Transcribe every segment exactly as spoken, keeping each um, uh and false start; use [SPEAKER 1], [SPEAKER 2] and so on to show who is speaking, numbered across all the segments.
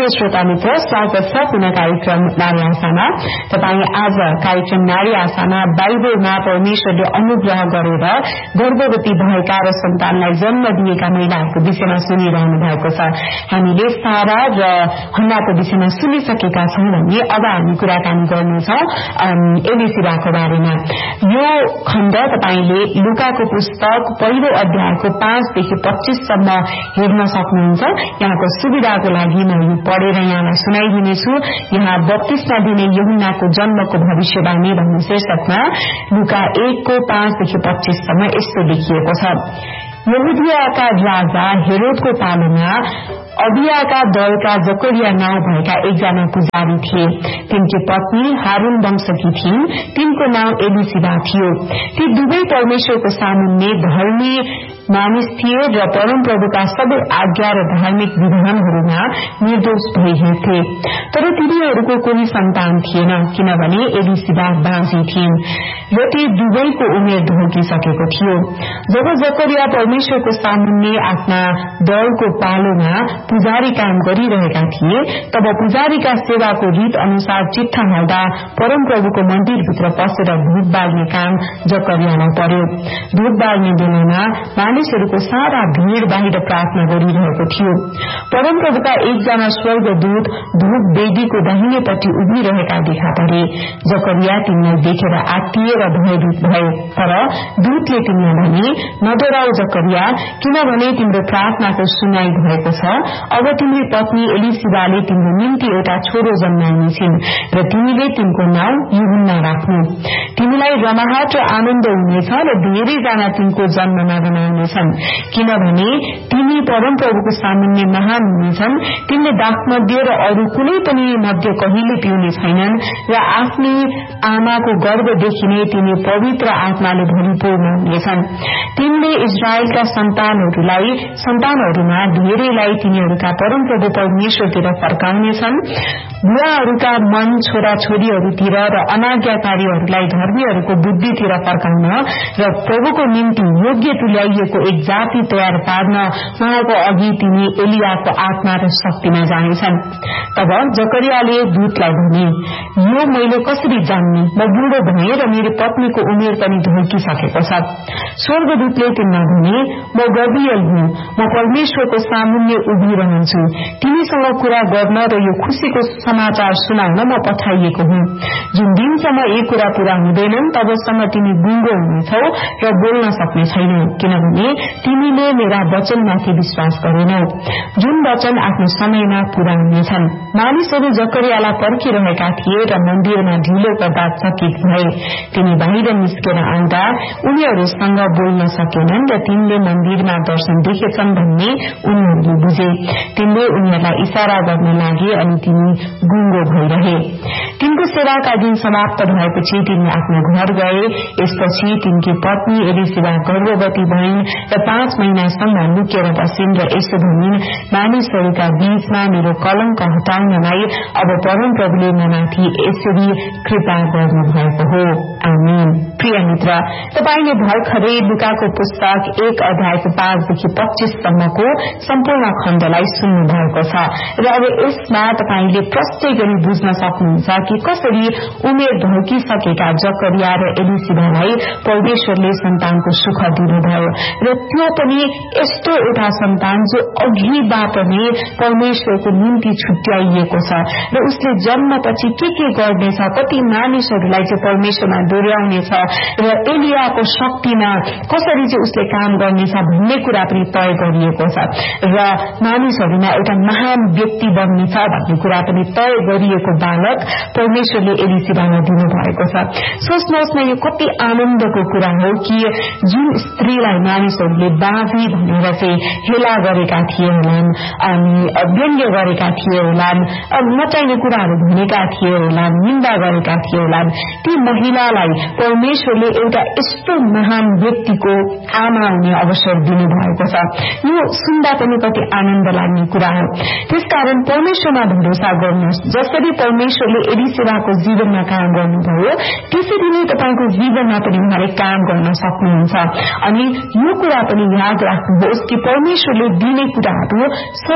[SPEAKER 1] प्रिय श्रोता मित्र, स्वागत छ पुनः कार्यक्रम नारी आशामा। तपाईँ आज कार्यक्रम नारी आशामा बाइबलमा परमेश्वरले अनुग्रह गरेर गर्भवती भएका र सन्तानलाई जन्म दिएका महिलाहरूको विषयमा सुनिरहनु भएको छ। हामीले सारा र हन्नाको विषयमा सुनिसकेका छौं भने अब हामी कुराकानी गर्नेछौं एलिसिबाको बारेमा। यो खण्ड तपाईले लुकाको पुस्तक पहिलो अध्यायको पाँचदेखि पच्चीससम्म हेर्न सक्नुहुन्छ। यहाँको सुविधाको लागि म यो पढेर यहाँलाई सुनाइदिनेछु। यहाँ बत्तीसमा दिने यूहन्नाको जन्मको भविष्यवाणी भन्ने शीर्षकमा लुका एकको पाँचदेखि पच्चीससम्म यस्तो लेखिएको छ। यहुदियाका राजा हेरोदको पालोमा अबियाका दलका जकरिया नाउँ भएका एकजना पुजारी थिए। तिनकी पत्नी हारून वंशकी थिइन्। तिनको नाउँ एलिसिबा थियो। ती दुवै परमेश्वरको सामुन्ने धर्मी मानिस थिए र परमप्रभुका सबै आज्ञा र धार्मिक विधानहरूमा निर्दोष भई हिँड्थे। तर तिनीहरूको कोही सन्तान थिएन, किनभने एलिसिबा बाँझी थिइन् र ती दुवैको उमेर ढल्किसकेको थियो। जब जकरिया परमेश्वरको सामुन्ने आफ्ना दलको पालोमा पुजारी काम गरिरहेका थिए, तब पुजारीका सेवाको रीत अनुसार चिट्ठा हाल्दा परमप्रभुको मन्दिरभित्र पसेर धूप बाल्ने काम जकरियालाई पर्यो। धूप बाल्ने बेलामा मानिसहरूको सारा भीड़ बाहिर प्रार्थना गरिरहेको थियो। परमप्रभुका एकजना स्वर्गदूत धूप वेदीको दाहिनेपट्टि उभिरहेका देखा परे। जकरिया तिनलाई देखेर आत्तिए र भयभीत भए। तर दूतले तिनलाई भने, नडराऊ जकरिया, किनभने तिम्रो प्रार्थनाको सुनाई भएको छ। अब तिम्रो पत्नी एलिसिबाले तिम्रो निम्ति एउटा छोरो जन्माइनेछिन् र तिमीले तिनको नाउँ यूहन्ना राख्नु। तिमीलाई रमाहट र आनन्द हुनेछ र धेरैजना तिनको जन्ममा रमाउनेछन्, किनभने तिमी परमप्रभुको सामुन्ने महान हुनेछन्। तिनले दाखमध्य र अरू कुनै पनि मध्य कहिले पिउने छैनन् र आफ्नै आमाको गर्भदेखि नै तिनी पवित्र आत्माले भरिपूर्ण हुनेछन्। तिनले इजरायलका सन्तानहरूलाई सन्तानहरूमा धेरैलाई तिनीहरूका परमप्रभु परमेश्वरतिर फर्काउनेछन्। बुवाहरूका मन छोरा छोरीहरूतिर र अनाज्ञाकारीहरूलाई धर्मीहरूको बुद्धितिर फर्काउन र प्रभुको निम्ति योग्य तुल्याइएको एक जाति तयार पार्न उहाँको अघि तिनी एलियाको आत्मा र शक्तिमा जानेछन्। तब जकरियाले दूतलाई भने, यो मैले कसरी जान्ने? म बुढो भएँ र मेरो पत्नीको उमेर पनि ढल्किसकेको छ। स्वर्गदूतले तिनलाई भने, म गब्रिएल हुँ। म परमेश्वरको सामुन्ने उभिरहन्छु। तिमीसँग कुरा गर्न र यो खुशीको समाचार सुनाउन म पठाइएको हुँ। जुन दिनसम्म यी कुरा पूरा हुँदैनन् तबसम्म तिमी गुङ्गो हुनेछौ र बोल्न सक्ने छैनौ, किनभने तिमीले मेरा वचनमाथि विश्वास गरेनौ। जुन वचन आफ्नो समयमा पूरा हुनेछन्। मानिसहरू जकरियालाई पर्खिरहेका थिए र मन्दिरमा ढिलो गर्दा चकित भए। तिनी बाहिर निस्केर आउँदा उनीहरूसँग बोल्न सकेनन् र तिनले मन्दिरमा दर्शन देखेछन् भन्ने उनीहरूले बुझे। तिनले उनीहरूलाई इशारा गर्न लागे अनि तिनी गुङ्गो भइरहे। तिनको सेवाका दिन समाप्त भएपछि तिनी आफ्नो घर गए। यसपछि तिनकी पत्नी एलिसिबा गर्भवती भइन् र पाँच महिनासम्म लुकेर बसिन् र यसो भनिन्, मानिसहरूका बीचमा मेरो कलंक हटाउनलाई अब परमप्रभुले ममाथि यसरी कृपा गर्नु भएको हो। आमीन। प्रिय मित्र, तपाईले भर्खरै लुकाको पुस्तक एक अध्यायको पाँचदेखि पच्चीससम्मको सम्पूर्ण खण्डलाई सुन्नु भएको छ र अब यसमा तपाईले प्रष्टै गरी बुझ्न सक्नुहुन्छ कि कसरी उमेर ढल्किसकेका जकरिया र एलिसिबालाई परमेश्वरले सन्तानको सुख दिनुभयो र त्यो पनि यस्तो एउटा सन्तान जो अघिबाट नै परमेश्वरको निम्ति छुट्याइएको छ र उसले जन्मपछि के के गर्नेछ, कति मानिसहरूलाई चाहिँ परमेश्वरमा डोर्याउनेछ र एलियाको शक्तिमा कसरी चाहिँ उसले काम गर्नेछ भन्ने कुरा पनि तय गरिएको छ र मानिसहरूमा एउटा महान व्यक्ति बन्नेछ भन्ने कुरा पनि तय गरिएको बालक परमेश्वरले एलिसिबालाई दिनुभएको छ। सोच्नुहोस् न, यो कति आनन्दको कुरा हो कि जुन स्त्रीलाई मानिसहरूले बाँझी भनेर चाहिँ हेला गरेका थिए होलान् अनि व्यङ्ग्य गरेका थिए होलान्, नचाहिने कुराहरू भनेका थिए होलान्, निन्दा गरेका थिए होलान्, ती महिलालाई परमेश्वरले एउटा यस्तो महान व्यक्तिको आमा हुने अवसर दिनुभएको छ। यो सुन्दा पनि कति आनन्द लाग्ने कुरा हो। त्यसकारण परमेश्वरमा भरोसा गर्नुहोस्। जसरी परमेश्वरले एलिसिबाको जीवनमा काम गर्नुभयो त्यसरी नै तपाईको जीवनमा पनि उहाँले काम गर्न सक्नुहुन्छ। अनि यो कुरा पनि याद राख्नुहोस् कि परमेश्वरले दिने कुराहरू सदैव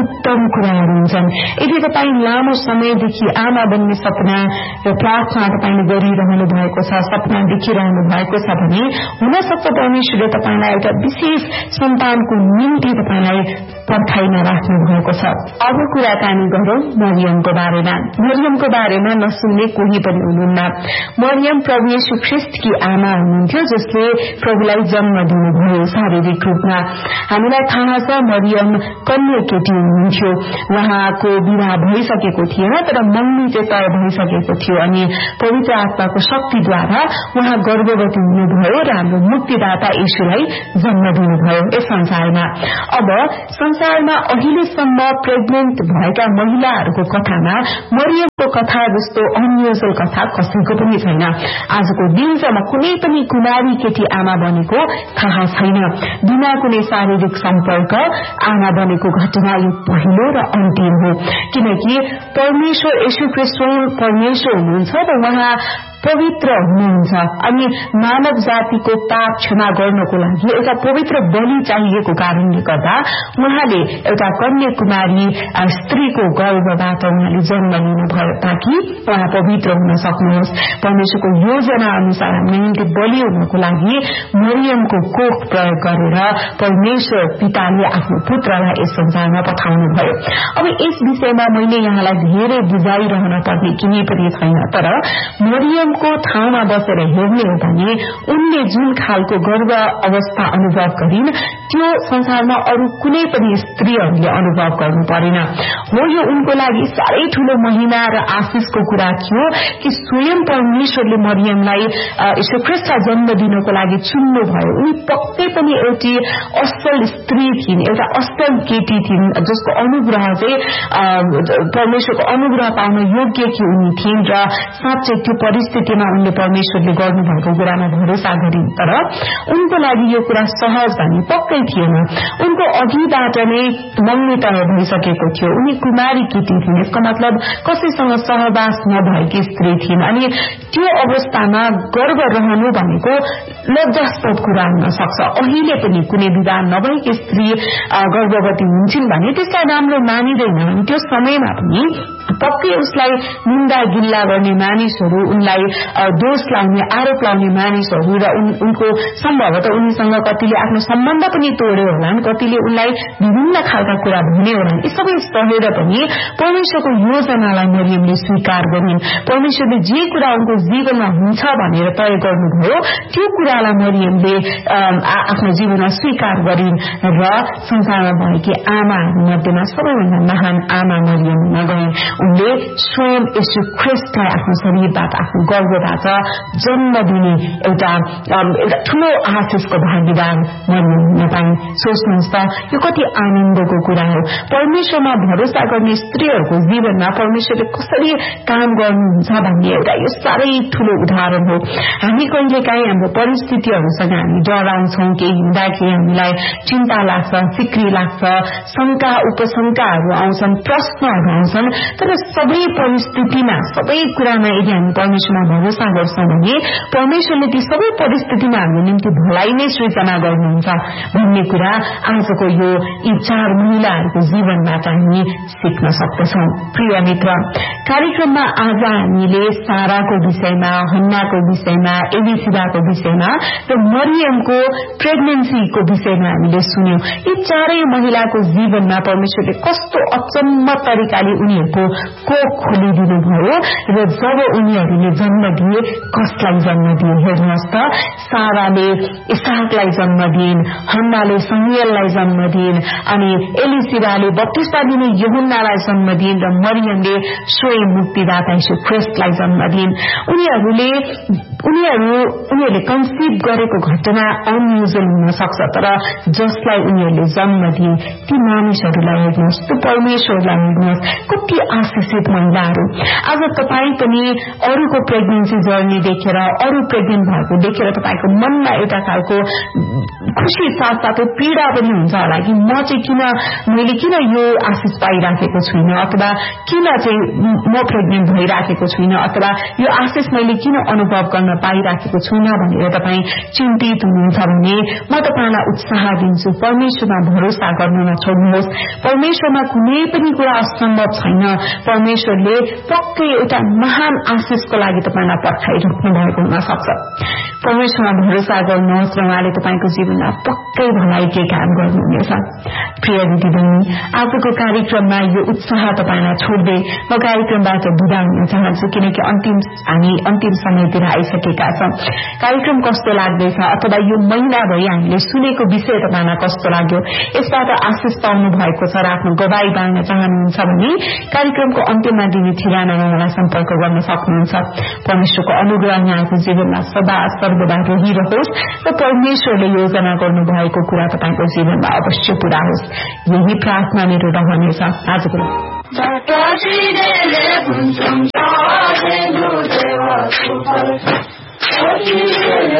[SPEAKER 1] उत्तम कुराहरू हुन्छन्। यदि तपाईँ लामो समयदेखि आमा बन्ने सपना र प्रार्थना तपाईँले गरिरहनु भएको छ, सपना देखिरहनु भएको छ भने हुन सक्छ परमेश्वरले तपाईँलाई एउटा विशेष सन्तानको निम्ति तपाईँलाई पर्खाइमा राख्नु भएको छ। अब कुराकानी गरौं मरियमको बारेमा। मरियमको बारेमा नसुन्ने कोही पनि हुनुहुन्न। मरियम प्रभु येशू ख्रीष्टकी आमा हुनुहुन्थ्यो, जसले प्रभुलाई जन्म दिनुभयो शारीरिक रूपमा। हामीलाई थाहा छ मरियम कन्या केटी हुनुहुन्थ्यो। उहाँको विवाह भइसकेको थिएन, तर मङ्गनी चाहिँ तय भइसकेको थियो अनि पवित्र आत्माको शक्तिद्वारा उहाँ गर्भवती हुनुभयो र हाम्रो मुक्तिदाता येशूलाई जन्म दिनुभयो यस संसारमा। अब संसारमा अहिलेसम्म प्रेग्नेन्ट भएका महिलाहरूको कथामा मरियमको कथा जस्तो अनयुजुअल कथा कसैको पनि छैन। आजको दिनसम्म कुनै पनि कुमारी केटी आमा बनेको थाहा छैन। बिना कुनै शारीरिक सम्पर्क आमा बनेको घटना यो पहिलो र अन्तिम हो, किनकि परमेश्वर येशू ख्रीष्ट स्वयं परमेश्वर हुनुहुन्छ र उहाँ पवित्र हुनुहुन्छ अनि मानव जातिको पाप क्षमा गर्नको लागि एउटा पवित्र बलि चाहिएको कारणले गर्दा उहाँले एउटा कन्या कुमारी स्त्रीको गर्भबाट उहाँले जन्म लिनुभयो ताकि उहाँ पवित्र हुन सक्नुहोस्। परमेश्वरको योजना अनुसार हाम्रो निम्ति बलि हुनको लागि मरियमको कोख प्रयोग गरेर परमेश्वर पिताले आफ्नो पुत्रलाई यस संसारमा पठाउनुभयो। अब यस विषयमा मैले यहाँलाई धेरै बुझाइरहन पर्ने कुनै पनि छैन, तर मरियम को ठाउँमा बसेर हेर्ने हो भने उनले जुन खालको गर्व अवस्था अनुभव गरिन् त्यो संसारमा अरू कुनै पनि स्त्रीहरूले अनुभव गर्नु परेन। हो यो उनको लागि साह्रै ठूलो महिमा र आशिषको कुरा थियो कि स्वयं परमेश्वरले मरियमलाई यीशु ख्रीष्टलाई जन्म दिनको लागि चुन्नु भयो। उनी पक्कै पनि एउटी असल स्त्री थिइन्, एउटा असल केटी थिइन् जसको अनुग्रह चाहिँ परमेश्वरको अनुग्रह पाउन योग्य कि उनी थिइन् र साँच्चै त्यो परिस्थितिमा उनले परमेश्वरले गर्नुभएको कुरामा भरोसा गरिन्। तर उनको लागि यो कुरा सहज भन्ने पक्कै थिएन। उनको अघिबाट नै मङ्गनी तय भइसकेको थियो। उनी कुमारी केटी थिइन्, यसको मतलब कसैसँग सहवास नभएकी स्त्री थिइन् अनि त्यो अवस्थामा गर्भ रहनु भनेको लज्जास्पद कुरा हुन सक्छ। अहिले पनि कुनै विवाह नभएकी स्त्री गर्भवती हुन्छन् भने त्यसलाई राम्रो मानिँदैन। अनि त्यो समयमा पनि पक्कै उसलाई निन्दा गिल्ला गर्ने मानिसहरू, उनलाई दोष लाउने आरोप लाउने मानिसहरू र उन, उनको सम्भवतः उनीसँग कतिले आफ्नो सम्बन्ध पनि तोड्यो होलान्, कतिले उनलाई विभिन्न खालका कुरा भने होलान्। यी सबै सहेर पनि परमेश्वरको योजनालाई मरियमले स्वीकार गरिन्। परमेश्वरले जे कुरा उनको जीवनमा हुन्छ भनेर तय गर्नुभयो त्यो कुरालाई मरियमले आफ्नो जीवनमा स्वीकार गरिन् र संसारमा भएकी आमाहरू मध्येमा सबैभन्दा महान आमा मरियम हुन गइन्। उनले स्वयं येशू ख्रीष्टलाई आफ्नो शरीरबाट आफ्नो गर्भबाट जन्म दिने एउटा एउटा ठूलो आशिषको भागीदार मरियम हुन पाइन्। सोच्नुहोस् त यो कति आनन्दको कुरा हो। परमेश्वरमा भरोसा गर्ने स्त्रीहरूको जीवनमा परमेश्वरले कसरी काम गर्नुहुन्छ भन्ने एउटा यो साह्रै ठूलो उदाहरण हो। हामी कहिलेकाहीँ हाम्रो परिस्थितिहरूसँग हामी डराउँछौं, केही हुँदाखेरि हामीलाई चिन्ता लाग्छ, फिक्री लाग्छ, शंका उपशंकाहरू आउँछन्, प्रश्नहरू आउँछन्। तर सबै परिस्थितिमा सबै कुरामा यदि हामी परमेश्वरमा भरोसा गर्छौं भने परमेश्वरले ती सबै परिस्थितिमा हाम्रो निम्ति भलाइ नै सृजना गर्नुहुन्छ भन्ने कुरा आजको यो यी चार महिलाहरूको जीवनबाट हामी सिक्न सक्दछौं। प्रिय मित्र, कार्यक्रममा आज हामीले साराको विषयमा, हन्नाको विषयमा, एलिसिबाको विषयमा र मरियमको प्रेग्नेन्सीको विषयमा हामीले सुन्यौं। यी चारै महिलाको जीवनमा परमेश्वरले कस्तो अचम्म तरिकाले उनीहरूको कोख खोलिदिनु भयो र जब उनीहरूले जन्म दिए कसलाई जन्म दिए हेर्नुहोस् त। साराले इसाकलाई जन्म दिइन्, हन्नाले समुएललाई जन्म दिइन् अनि एलिसिबाले बप्तिस्मा दिने यूहन्नालाई जन्म दिइन् र मरियमले स्वयं मुक्तिदाता येशू ख्रीष्टलाई जन्म दिइन्। उनीहरूले उनीहरू उनीहरूले कन्सिभ गरेको घटना अनयुजुअल हुन सक्छ, तर जसलाई उनीहरूले जन्म दिए ती मानिसहरूलाई हेर्नुहोस्, त्यो परमेश्वरलाई हेर्नुहोस्, कति आशिषित महिलाहरू। आज तपाईँ पनि अरूको प्रेग्नेन्सी जर्नी देखेर, अरू प्रेग्नेन्ट भएको देखेर तपाईँको मनमा एउटा खालको खुशी साथसाथै पीडा पनि हुन्छ होला कि म चाहिँ किन मैले किन यो आशिष पाइराखेको छुइनँ अथवा किन चाहिँ म प्रेग्नेन्ट भइराखेको छुइनँ अथवा यो आशिष मैले किन अनुभव गर्न पाइराखेको छुइनँ भनेर तपाईँ चिन्तित हुनुहुन्छ भने म तपाईँलाई उत्साह दिन्छु परमेश्वरमा भरोसा गर्न नछोड्नुहोस् परमेश्वरमा कुनै पनि कुरा असम्भव छैन परमेश्वरले पक्कै एउटा महान आशिषको लागि तपाईँलाई पर्खाइराख्नु भएको हुन सक्छ परमेश्वरमा भरोसा गर्नुहोस् र उहाँले तपाईँको जीवनमा पक्कै भलाइकै काम गर्नुहुनेछ प्रिय दिदीबहिनी आजको कार्यक्रममा यो उत्साह तपाईँलाई छोड्दै म कार्यक्रमबाट विदा हुन चाहन्छु किनकि अन्तिम हामी अन्तिम समयतिर आइसकेका छौं कार्यक्रम कस्तो लाग्दैछ अथवा यो महिनाभरि हामीले सुनेको विषय तपाईँलाई कस्तो लाग्यो यसबाट आशिष पाउनु भएको छ र आफ्नो गवाई बाँड्न चाहनुहुन्छ भने कार्यक्रमको अन्त्यमा दिने ठेगानामा मलाई सम्पर्क गर्न सक्नुहुन्छ परमेश्वरको अनुग्रह यहाँको जीवनमा सदा सर्वदा रहिरहोस् र परमेश्वरले योजना गर्नु भएको कुरा तपाईको जीवनमा अवश्य पूरा होस् यही प्रार्थना मेरो रहनेछ आजको लागि